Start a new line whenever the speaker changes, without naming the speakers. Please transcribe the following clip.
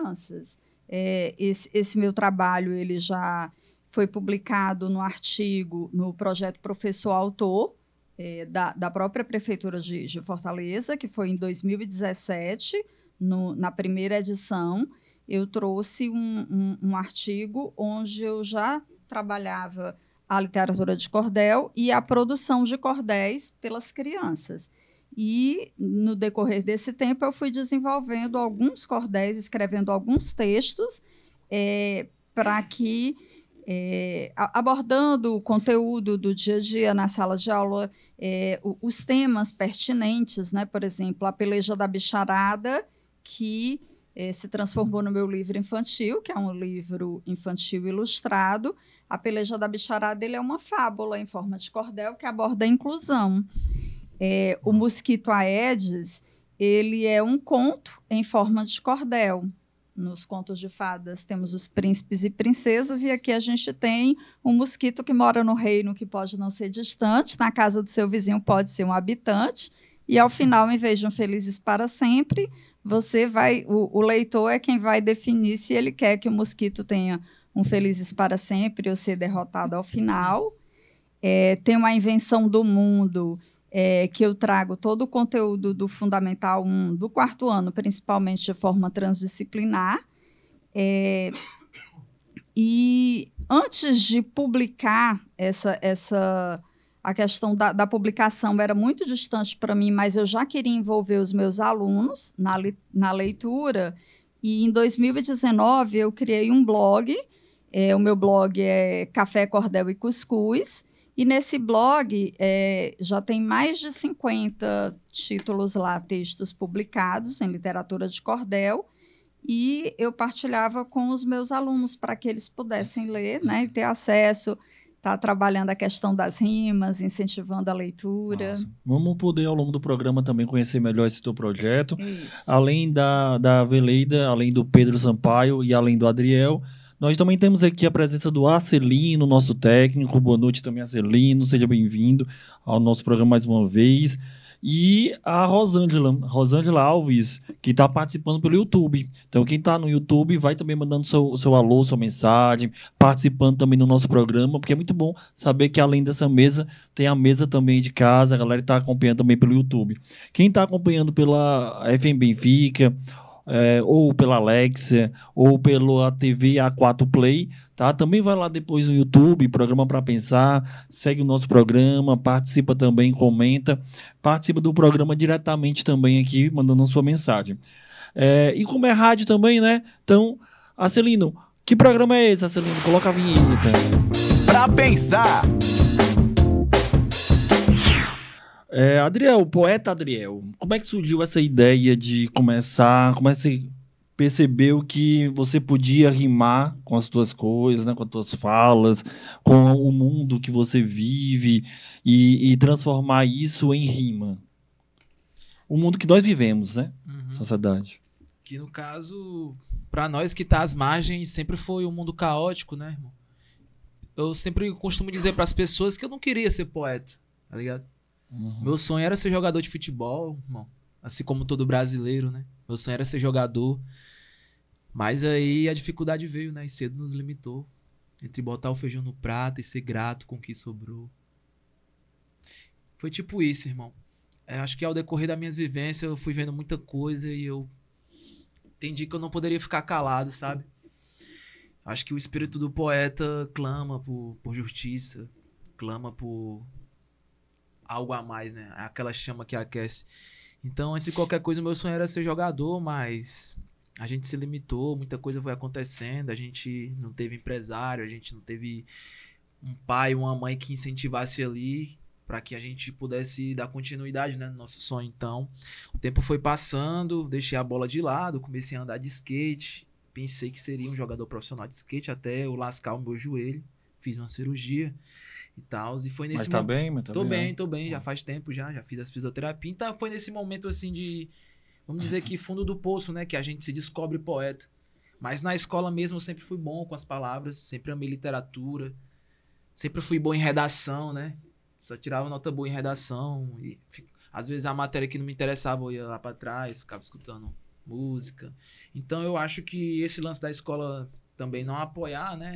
crianças. Esse meu trabalho ele já foi publicado no artigo, no projeto Professor Autor, da própria Prefeitura de Fortaleza, que foi em 2017, na primeira edição. Eu trouxe um artigo onde eu já trabalhava a literatura de cordel e a produção de cordéis pelas crianças. E, no decorrer desse tempo, eu fui desenvolvendo alguns cordéis, escrevendo alguns textos, para que, abordando o conteúdo do dia a dia na sala de aula, os temas pertinentes, né? Por exemplo, a peleja da bicharada, que se transformou no meu livro infantil, que é um livro infantil ilustrado. A peleja da bicharada ele é uma fábula em forma de cordel que aborda a inclusão. O mosquito Aedes ele é um conto em forma de cordel. Nos contos de fadas temos os príncipes e princesas, e aqui a gente tem um mosquito que mora no reino que pode não ser distante, na casa do seu vizinho pode ser um habitante, e ao final, em vez de um felizes para sempre, o leitor é quem vai definir se ele quer que o mosquito tenha um felizes para sempre ou ser derrotado ao final. Tem uma invenção do mundo, que eu trago todo o conteúdo do Fundamental 1, do 4º ano, principalmente de forma transdisciplinar. E antes de publicar a questão da publicação era muito distante para mim, mas eu já queria envolver os meus alunos na leitura. E, em 2019, eu criei um blog. O meu blog é Café, Cordel e Cuscuz. E, nesse blog, já tem mais de 50 títulos lá, textos publicados em literatura de cordel. E eu partilhava com os meus alunos para que eles pudessem ler, né, e ter acesso. Está trabalhando a questão das rimas, incentivando a leitura.
Nossa. Vamos poder, ao longo do programa, também conhecer melhor esse teu projeto.
Isso.
Além da Veleida, além do Pedro Sampaio e além do Adriel, nós também temos aqui a presença do Arcelino, nosso técnico. Boa noite também, Arcelino. Seja bem-vindo ao nosso programa mais uma vez. E a Rosângela Alves, que está participando pelo YouTube. Então, quem está no YouTube vai também mandando seu alô, sua mensagem, participando também do nosso programa, porque é muito bom saber que, além dessa mesa, tem a mesa também de casa, a galera está acompanhando também pelo YouTube. Quem está acompanhando pela FM Benfica, ou pela Alexia, ou pela TV A4 Play, tá? Também vai lá depois no YouTube, Programa para Pensar, segue o nosso programa, participa também, comenta, participa do programa diretamente também aqui, mandando a sua mensagem. E como é rádio também, né? Então, Arcelino, que programa é esse, Arcelino? Coloca a vinheta.
Para Pensar.
Adriel, poeta Adriel, como é que surgiu essa ideia de começar, como é que você percebeu que você podia rimar com as tuas coisas, né, com as tuas falas, com o mundo que você vive e transformar isso em rima? O mundo que nós vivemos, né? Sociedade.
Que, no caso, para nós que tá às margens, sempre foi um mundo caótico, né, irmão? Eu sempre costumo dizer para as pessoas que eu não queria ser poeta, tá ligado? Meu sonho era ser jogador de futebol, irmão. Assim como todo brasileiro, né? Meu sonho era ser jogador. Mas aí a dificuldade veio, né? E cedo nos limitou. Entre botar o feijão no prato e ser grato com o que sobrou. Foi tipo isso, irmão. Acho que ao decorrer das minhas vivências eu fui vendo muita coisa e eu entendi que eu não poderia ficar calado, sabe? Acho que o espírito do poeta clama por justiça, clama por algo a mais, né? Aquela chama que aquece. Então, antes de qualquer coisa, o meu sonho era ser jogador, mas a gente se limitou, muita coisa foi acontecendo, a gente não teve empresário, a gente não teve um pai, uma mãe que incentivasse ali para que a gente pudesse dar continuidade, né, no nosso sonho. Então, o tempo foi passando, deixei a bola de lado, comecei a andar de skate, pensei que seria um jogador profissional de skate até eu lascar o meu joelho, fiz uma cirurgia e tal, e foi nesse
Mas tá bem, mas tá bem.
Tô bem, já faz tempo já fiz as fisioterapia, então foi nesse momento assim de, vamos dizer que fundo do poço, né, que a gente se descobre poeta. Mas na escola mesmo eu sempre fui bom com as palavras, sempre amei literatura, sempre fui bom em redação, né, só tirava nota boa em redação, e às vezes a matéria que não me interessava eu ia lá pra trás, ficava escutando música. Então eu acho que esse lance da escola também não apoiar, né?